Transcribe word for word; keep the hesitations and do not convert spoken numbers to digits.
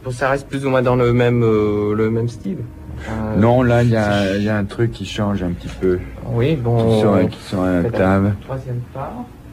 ça reste plus ou moins dans le même, euh, le même style. Euh, non, là, il y a, y a un truc qui change un petit peu. Oui, bon. Qui sort, qui sort à la table. Troisième part.